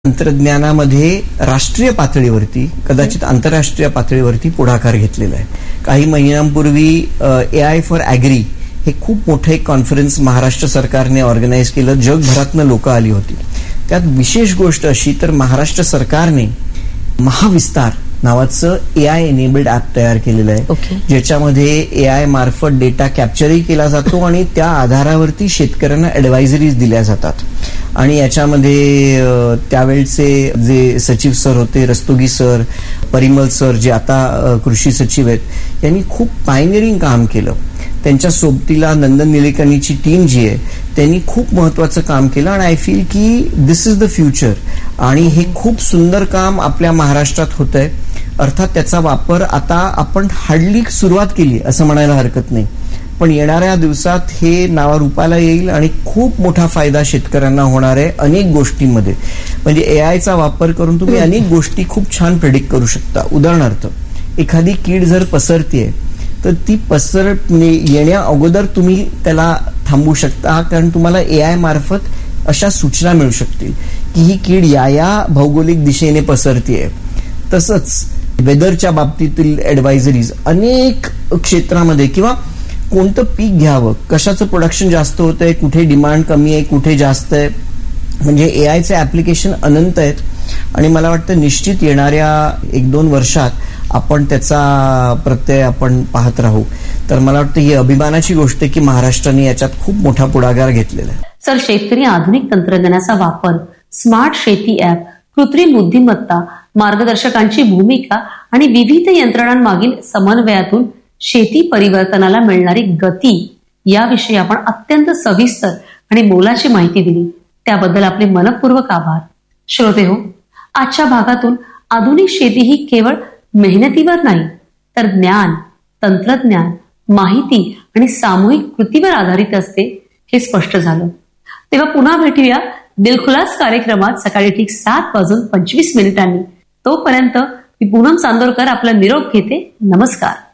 तंत्रज्ञानामध्ये राष्ट्रीय पातळीवरती कदाचित आंतरराष्ट्रीय पातळीवरती पुढाकार घेतलेला आहे. काही महिन्यांपूर्वी AI फॉर ॲग्री हे खूप मोठं एक कॉन्फरन्स महाराष्ट्र सरकारने ऑर्गनाईज केलं. जगभरातनं लोक आली होती. त्यात विशेष गोष्ट अशी तर महाराष्ट्र सरकारने महाविस्तार नावाचं AI एनेबल्ड ऍप तयार केलेलं आहे, ज्याच्यामध्ये AI मार्फत डेटा कॅप्चरही केला जातो आणि त्या आधारावरती शेतकऱ्यांना ॲडवायझरीज दिल्या जातात. आणि याच्यामध्ये त्यावेळचे जे सचिव सर होते, रस्तोगी सर, परिमल सर जे आता कृषी सचिव आहेत, यांनी खूप पायनियरिंग काम केलं. त्यांच्या सोबतीला नंदन निलेकणीची टीम जी आहे त्यांनी खूप महत्वाचं काम केलं आणि आय फील की दिस इज द फ्युचर. आणि हे खूप सुंदर काम आपल्या महाराष्ट्रात होत आहे. अर्थात त्याचा वापर आता आपण हार्डली सुरुवात केली असं म्हणायला हरकत नाही, पण येणाऱ्या दिवसात हे नावारूपाला येईल आणि खूप मोठा फायदा शेतकऱ्यांना होणार आहे अनेक गोष्टींमध्ये. म्हणजे AIचा वापर करून तुम्ही अनेक गोष्टी खूप छान प्रेडिक्ट करू शकता. उदाहरणार्थ, एखादी कीड जर पसरतीये तर ती येण्या अगोदर तुम्ही त्याला थांबवू शकता, कारण तुम्हाला AI मार्फत अशा सूचना मिळू शकतील की ही कीड या भौगोलिक दिशेने पसरतीये. तसंच वेदरच्या बाबतीतील ऍडवायझरीज अनेक क्षेत्रामध्ये, किंवा कोणतं पीक घ्यावं, कशाचं प्रोडक्शन जास्त होतंय, कुठे डिमांड कमी आहे, कुठे जास्त आहे, म्हणजे AIचे ऍप्लिकेशन अनंत आहेत. आणि मला वाटतं निश्चित येणाऱ्या 1-2 वर्षात आपण त्याचा प्रत्यय आपण पाहत राहू. तर मला वाटतं ही अभिमानाची गोष्ट आहे की महाराष्ट्राने याच्यात खूप मोठा पुढाकार घेतलेला आहे. सर, शेतकरी आधुनिक तंत्रज्ञानाचा वापर, स्मार्ट शेती ऍप, कृत्रिम बुद्धिमत्ता, मार्गदर्शकांची भूमिका आणि विविध यंत्रणांमागील समन्वयातून शेती परिवर्तनाला मिळणारी गती याविषयी आपण अत्यंत सविस्तर आणि मोलाची माहिती दिली. त्याबद्दल आपले मनपूर्वक आभार. श्रोतेहो, आजच्या भागातून आधुनिक शेती ही केवळ मेहनतीवर नाही तर ज्ञान, तंत्रज्ञान, माहिती आणि सामूहिक कृतीवर आधारित असते हे स्पष्ट झालं. तेव्हा पुन्हा भेटूया दिलखुलास कार्यक्रमात सकाळी ठीक 7:25 तोपर्यंत मी पूनम चांदोरकर आपला निरोप घेते. नमस्कार.